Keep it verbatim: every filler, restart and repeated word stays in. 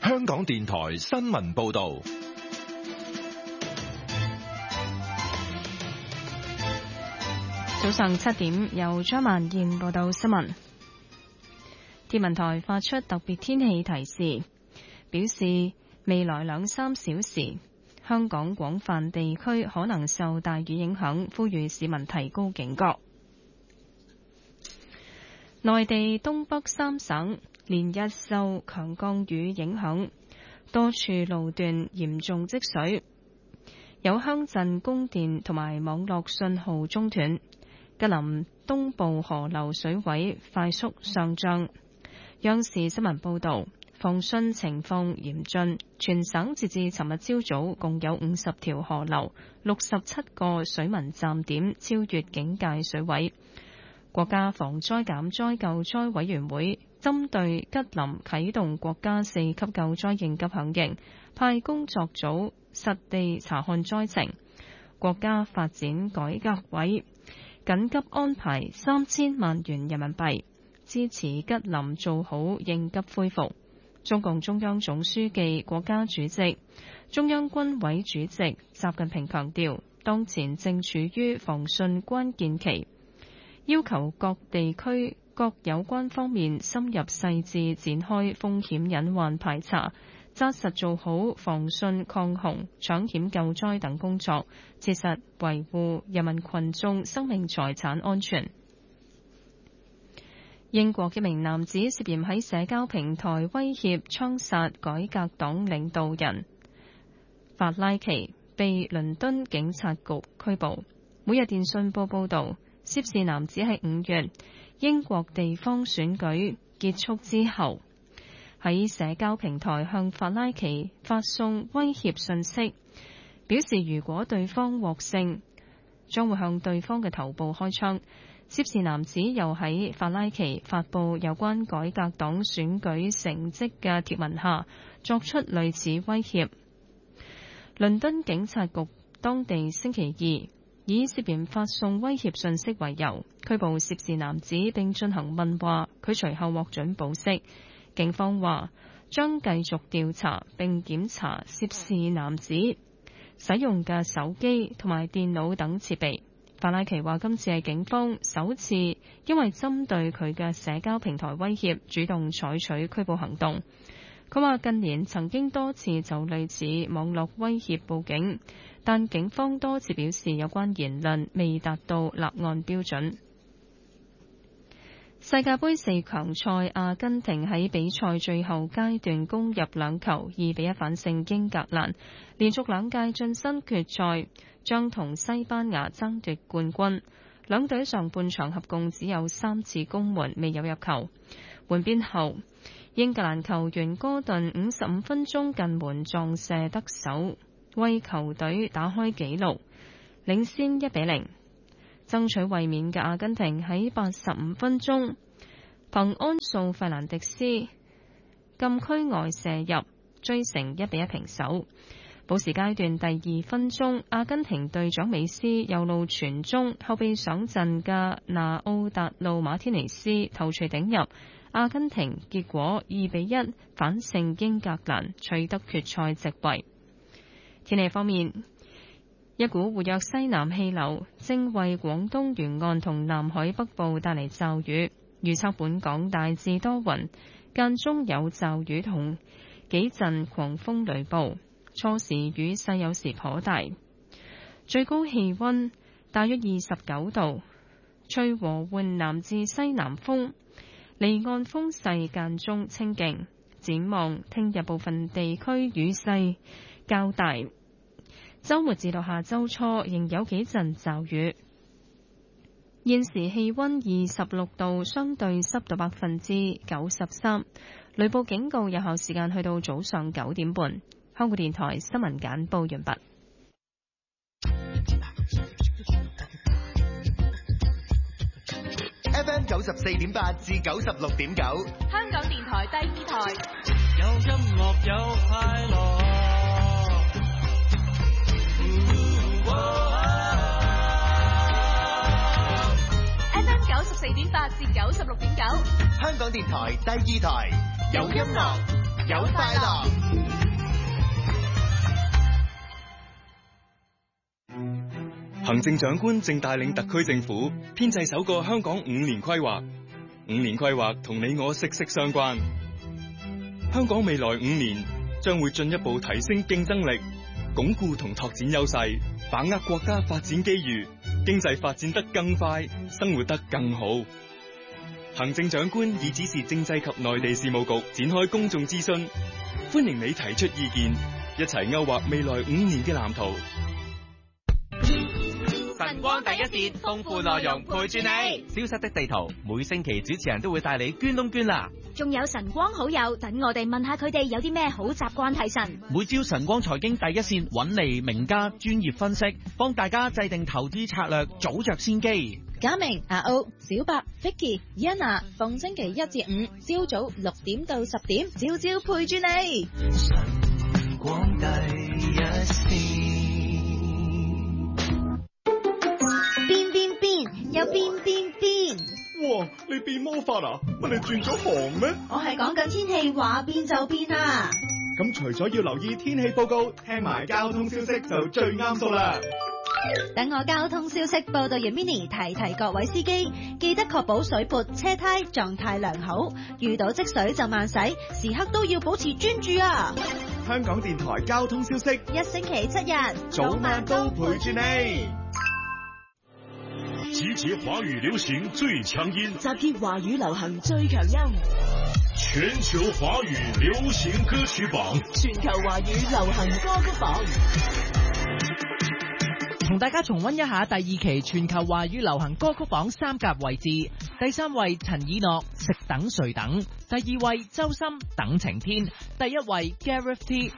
香港電台新聞報道。 早上七點，由張萬燕報道新聞。天文台發出特別天氣提示，表示未來兩三小時，香港廣泛地區可能受大雨影響，呼籲市民提高警覺。內地東北三省連日受強降雨影響，多處路段嚴重積水，有鄉鎮供電同埋網絡信號中斷。吉林東部河流水位快速上漲。央視新聞報導，防汛情況嚴峻，全省截至尋日朝早共有五十條河流、六十七個水文站點超越警戒水位。國家防災減災救災委員會針對吉林啟動國家四級救災應急響應，派工作組實地查看災情。國家發展改革委緊急安排三千萬元人民幣，支持吉林做好應急恢復。中共中央總書記、國家主席、中央軍委主席習近平強調，當前正處於防汛關鍵期，要求各地區各有關方面深入細緻展開風險隱患排查，紮實做好防汛抗洪、搶險救災等工作，切實維護人民群眾生命財產安全。英國一名男子涉嫌喺社交平台威脅槍殺改革黨領導人法拉奇，被倫敦警察局拘捕。每日電訊報報導，涉事男子喺五月英國地方選舉結束之後，喺社交平台向法拉奇發送威脅信息，表示如果對方獲勝，將會向對方嘅頭部開槍。涉事男子又喺法拉奇發布有關改革黨選舉成績嘅貼文下，作出類似威脅。倫敦警察局當地星期二以涉嫌發送威脅信息為由，拘捕涉事男子並進行問話，佢隨後獲准保釋。警方話將繼續調查並檢查涉事男子使用嘅手機同埋電腦等設備。法拉奇話今次係警方首次因為針對佢嘅社交平台威脅，主動採取拘捕行動。佢話近年曾經多次就類似網絡威脅報警，但警方多次表示有關言論未達到立案標準。世界盃四強賽，阿根廷喺比賽最後階段攻入兩球，二比一反勝英格蘭，連續兩屆晉身決賽，將同西班牙爭奪冠軍。兩隊上半場合共只有三次攻門，未有入球。換邊後，英格蘭球員哥頓五十五分鐘近門撞射得手，為球隊打開紀錄，領先一比零。爭取衛冕嘅阿根廷喺八十五分鐘，憑安素費蘭迪斯禁區外射入，追成一比一平手。補時階段第二分鐘，阿根廷隊長美斯右路傳中，後備上陣嘅拿奧達路馬天尼斯頭槌頂入，阿根廷結果二比一反勝英格蘭，取得決賽席位。天氣方面，一股活躍西南氣流正為廣東沿岸同南海北部帶嚟驟雨，預測本港大致多雲，間中有驟雨同幾陣狂風雷暴，初時雨勢有時頗大，最高氣溫大約二十九度，吹和緩南至西南風，離岸風勢間中清勁。展望聽日部分地區雨勢較大，週末至到下週初仍有幾陣驟雨。現時氣溫二十六度，相對濕度百分之九十三，雷暴警告有效時間去到早上九點半。香港電台新聞簡報完畢。 F M 九十四點八至九十六點九， 香港電台第二台， 有音樂有快樂。 F M 九十四點八至九十六點九， 香港電台第二台，有音樂有快樂。 行政長官正帶領特區政府編製首個香港五年規劃，五年規劃同你我息息相關。香港未來五年將會進一步提升競爭力，鞏固同拓展優勢，把握國家發展機遇，經濟發展得更快，生活得更好。行政長官已指示政制及內地事務局展開公眾諮詢，歡迎你提出意見，一齊勾畫未來五年嘅藍圖。 晨光第一線，豐富內容陪住你。消失的地圖，每星期主持人都會帶你捐窿捐罅。 仲有晨光好友，等我哋問下佢哋有啲咩好習慣提神。 每朝晨光財經第一線揾嚟名家專業分析，幫大家制定投資策略，早着先機。 嘉明、阿歐、小白、Vicky、Yana， 逢星期一至五朝早六點到十點，朝朝陪住你。晨光第一線。 變變變，有變變變。 哇！你變魔法啊？乜你轉咗行咩？ 我係講緊天氣，話變就變啊！ 咁除咗要留意天氣報告，聽埋交通消息就最啱數啦。 等我交通消息報道完 Mini 提提各位司機，記得確保水撥、車胎狀態良好，遇到積水就慢駛，時刻都要保持專注啊！ 香港電台交通消息， 一星期七日， 早晚都陪住你。 集結華語流行最強音， 集結華語流行最強音， 全球華語流行歌曲榜， 全球華語流行歌曲榜。 同大家重溫一下第二期全球華語流行歌曲榜三甲位置。第三位陳以諾食等誰等，第二位周深等晴天，第一位 Gareth T